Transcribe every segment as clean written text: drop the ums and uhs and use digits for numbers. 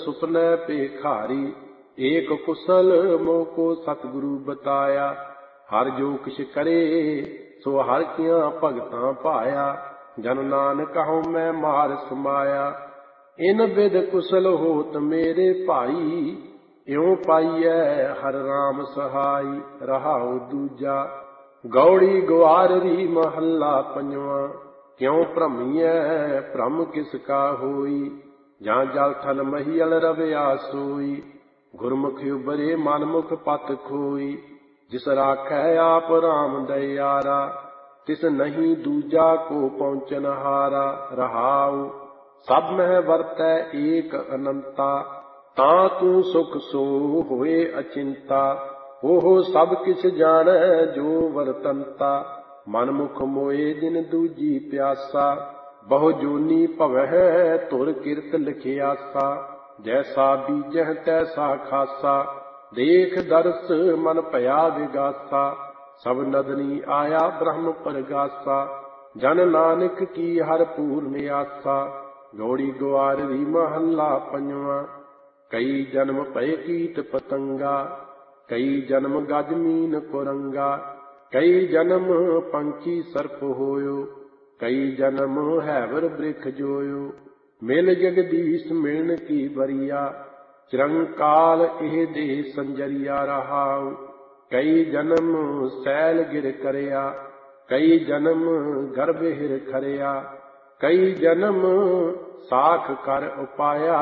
सुपने पेखारी, एक कुशल मोको सतगुरु बताया। हर जो किछ करे सो हर किया भगतां पाया। जन नानक हऊँ मैं मार समाया। इन विद कुशल होत मेरे भाई, इउं पाइयै हर राम सहाई। रहाओ दूजा गौड़ी ग्वाररी महला पंजवां। क्यों भ्रमियै भ्रम किसका होई, ਜਾਂ ਜਲ ਥਲ ਮਹੀਲ ਰਵਿਆ ਸੋਈ। ਗੁਰਮੁਖ ਉਬਰੇ ਮਨਮੁਖ ਪਤ ਖੋਈ, ਜਿਸ ਰਾਖੈ ਆਪ ਰਾਮ ਦਇਆਰਾ। ਤਿਸ ਨਹੀਂ ਦੂਜਾ ਕੋ ਪਹੁੰਚਨ ਹਾਰਾ। ਰਹਾਉ ਸਭ ਮਹਿ ਵਰਤੈ ਏਕ ਅਨੰਤਾ, ਤਾਂ ਤੂੰ ਸੁਖ ਸੋ ਹੋਏ ਅਚਿੰਤਾ। ਉਹ ਸਭ ਕਿਛ ਜਾਣੈ ਜੋ ਵਰਤੰਤਾ, ਮਨਮੁਖ ਮੋਏ ਜਿਨ ਦੂਜੀ ਪਿਆਸਾ। ਬਹੁ ਜੋਨੀ ਭਵਹਿ ਧੁਰ ਕਿਰਤ ਲਿਖਿਆਸਾ, ਜੈਸਾ ਬੀਜਹਿ ਤੈਸਾ ਖਾਸਾ। ਦੇਖ ਦਰਸ ਮਨ ਭਇਆ ਵਿਗਾਸਾ, ਸਭ ਨਦਨੀ ਆਇਆ ਬ੍ਰਹਮ ਪਰਗਾਸਾ। ਜਨ ਨਾਨਕ ਕੀ ਹਰ ਪੂਰਨ ਆਸਾ, ਗੌੜੀ ਗਵਾਰਰੀ ਮਹੱਲਾ ਪੰਜਵਾਂ। ਕਈ ਜਨਮ ਭਏ ਕੀਟ ਪਤੰਗਾ, ਕਈ ਜਨਮ ਗਜ ਮੀਨ ਕੁਰੰਗਾ। ਕਈ ਜਨਮ ਪੰਛੀ ਸਰਪ ਹੋਇਓ, ਕਈ ਜਨਮ ਹੈਵਰ ਬ੍ਰਿਖ ਜੋਇਓ। ਮਿਲ ਜਗਦੀਸ਼ ਮਿਲਣ ਕੀ ਬਰੀਆ, ਚਿਰੰਕਾਲ ਇਹ ਦੇ ਸੰਜਰੀਆ। ਰਹਾਉ ਕਈ ਜਨਮ ਸੈਲ ਗਿਰ ਕਰਿਆ, ਕਈ ਜਨਮ ਗਰਭ ਹਿਰ ਖਰਿਆ। ਕਈ ਜਨਮ ਸਾਖ ਕਰ ਉਪਾਇਆ,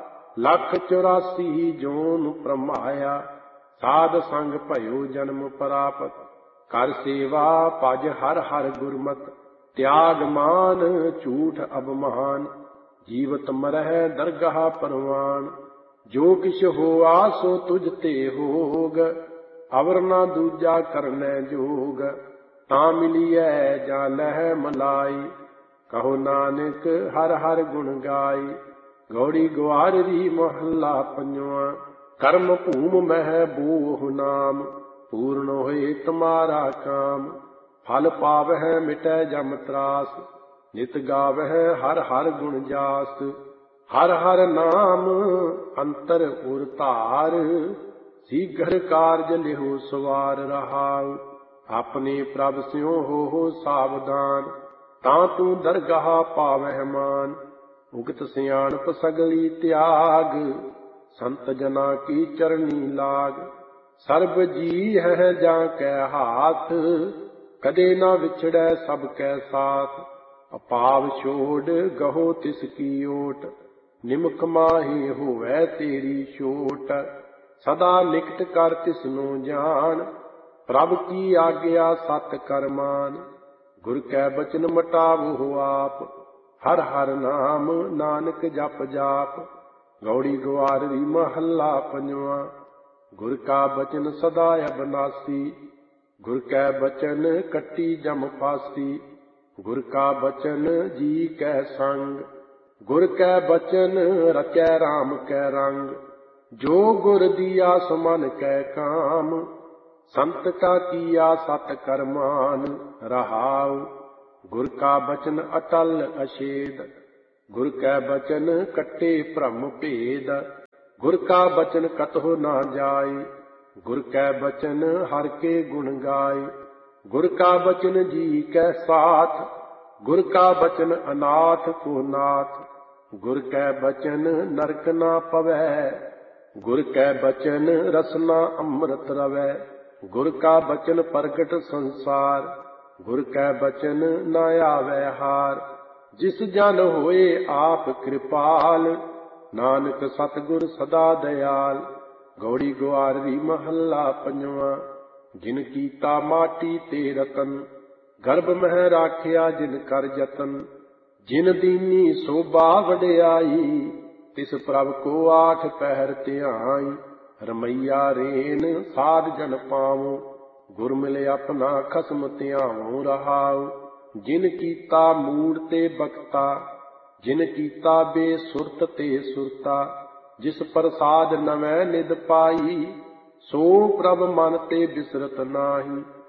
184 ਜੋਨ ਭਰਮਾਇਆ। ਸਾਧ ਸੰਗ ਭਇਓ ਜਨਮ ਪ੍ਰਾਪਤ, ਕਰ ਸੇਵਾ ਭਜ ਹਰ ਹਰ ਗੁਰਮਤਿ। ਤਿਆਗ ਮਾਨ ਝੂਠ ਅਭਮਾਨ, ਜੀਵਤ ਮਰਹਿ ਦਰਗਾਹ ਪਰਵਾਨ। ਜੋ ਕਿਛ ਹੋਆ ਸੋ ਤੁਝ ਤੇ ਹੋਗ, ਅਵਰ ਨਾ ਦੂਜਾ ਕਰਨੈ ਜੋਗ। ਤਾਂ ਮਿਲੀਐ ਜਾਂ ਲਹਿ ਮਲਾਈ, ਕਹੋ ਨਾਨਕ ਹਰ ਹਰ ਗੁਣ ਗਾਈ। ਗੌੜੀ ਗਵਾਰਰੀ ਮਹੱਲਾ ਪੰਜਵਾਂ। ਕਰਮ ਭੂਮ ਮਹਿ ਬੋਹ ਨਾਮ, ਪੂਰਨ ਹੋਏ ਤੁਮਾਰਾ ਕਾਮ। ਫਲ ਪਾਵਹਿ ਮਿਟੈ ਜਮ ਤਰਾਸ, ਨਿਤ ਗਾਵਹਿ ਹਰ ਹਰ ਗੁਣ ਜਾਸ। ਹਰ ਹਰ ਨਾਮ ਅੰਤਰ ਉਰ ਧਾਰ, ਸੀਘਰ ਕਾਰਜ ਲਿਹੋ ਸਵਾਰ। ਰਹਾਉ ਆਪਣੇ ਪ੍ਰਭ ਸਿਉ ਹੋ ਸਾਵਧਾਨ, ਤਾਂ ਤੂੰ ਦਰਗਾਹ ਪਾਵਹਿ ਮਾਨ। ਉਗਤ ਸਿਆਣਪ ਸਗਲੀ ਤਿਆਗ, ਸੰਤ ਜਨਾ ਕੀ ਚਰਨੀ ਲਾਗ। ਸਰਬ ਜੀ ਹੈ ਜਾਂ ਕੈ ਹਾਥ, ਕਦੇ ਨਾ ਵਿਛੜੈ ਸਭ ਕੈ ਸਾਥ। ਅਪਾਵ ਛੋੜ ਗਹੋ ਤਿਸ ਕੀ ਓਟ, ਨਿਮਕ ਮਾਹੀ ਹੋਵੈ ਤੇਰੀ ਛੋਟ। ਸਦਾ ਨਿਕਟ ਕਰ ਤਿਸਨੂੰ ਜਾਣ, ਪ੍ਰਭ ਕੀ ਆਗਿਆ ਸਤ ਕਰ ਮਾਨ। ਗੁਰ ਕੈ ਬਚਨ ਮਟਾਵੋ ਆਪ, ਹਰ ਹਰ ਨਾਮ ਨਾਨਕ ਜਪ ਜਾਪ। ਗੌੜੀ ਗਵਾਰਰੀ ਮਹੱਲਾ ਪੰਜਵਾਂ। ਗੁਰ ਕਾ ਬਚਨ ਸਦਾ ਅਬਨਾਸੀ, ਗੁਰ ਕੈ ਬਚਨ ਕੱਟੀ ਜਮ ਫਾਸੀ। ਗੁਰ ਕਾ ਬਚਨ ਜੀ ਕੈ ਸੰਗ, ਗੁਰ ਕੈ ਬਚਨ ਰਚੈ ਰਾਮ ਕੈ ਰੰਗ। ਜੋ ਗੁਰ ਦੀਆ ਸੋ ਮਨ ਕੈ ਕਾਮ, ਸੰਤ ਕਾ ਕੀਆ ਸਤ ਕਰ ਮਾਨ। ਰਹਾਉ ਗੁਰ ਕਾ ਬਚਨ ਅਟਲ ਅਛੇਦ, ਗੁਰ ਕੈ ਬਚਨ ਕੱਟੇ ਭ੍ਰਮ ਭੇਦ। ਗੁਰ ਕਾ ਬਚਨ ਕਤਹੁ ਨਾ ਜਾਈ, ਗੁਰ ਕੈ ਬਚਨ ਹਰ ਕੇ ਗੁਣ ਗਾਏ। ਗੁਰ ਕਾ ਬਚਨ ਜੀ ਕੈ ਸਾਥ, ਗੁਰ ਕਾ ਬਚਨ ਅਨਾਥ ਕੋ ਨਾਥ। ਗੁਰ ਕੈ ਬਚਨ ਨਰਕ ਨਾ ਪਵੈ, ਗੁਰ ਕੈ ਬਚਨ ਰਸਨਾ ਅੰਮ੍ਰਿਤ ਰਵੈ। ਗੁਰ ਕਾ ਬਚਨ ਪ੍ਰਗਟ ਸੰਸਾਰ, ਗੁਰ ਕੈ ਬਚਨ ਨਾ ਆਵੈ ਹਾਰ। ਜਿਸ ਜਨ ਹੋਏ ਆਪ ਕਿਰਪਾਲ, ਨਾਨਕ ਸਤਿਗੁਰ ਸਦਾ ਦਇਆਲ। ਗੌੜੀ ਗਵਾਰਰੀ ਮਹੱਲਾ ਪੰਜਵਾਂ। ਜਿਨ ਕੀਤਾ ਮਾਟੀ ਤੇ ਰਤਨ, ਗਰਭ ਮਹਿ ਰਾਖਿਆ ਜਿਨ ਕਰ ਜਤਨ। ਜਿਨ ਦੀਨੀ ਸੋਭਾ ਵਡਿਆਈ, ਤਿਸ ਪ੍ਰਭ ਕੋ ਆਠ ਪਹਿਰ ਧਿਆਈ। ਰਮਈਆ ਰੇਨ ਸਾਧ ਜਨ ਪਾਵੋ, ਗੁਰ ਮਿਲੇ ਆਪਣਾ ਖਸਮ ਧਿਆਵੋ। ਰਹਾਉ ਜਿਨ ਕੀਤਾ ਮੂੜ ਤੇ ਬਖਤਾ, ਜਿਨ ਕੀਤਾ ਬੇਸੁਰਤ ਤੇ ਸੁਰਤਾ। ਜਿਸ ਪ੍ਰਸਾਦ ਨਵੈ ਨਿਦ ਪਾਈ, ਸੋ ਪ੍ਰਭ ਮਨ ਤੇ ਬਿਸਰਤ ਨਾਹੀ।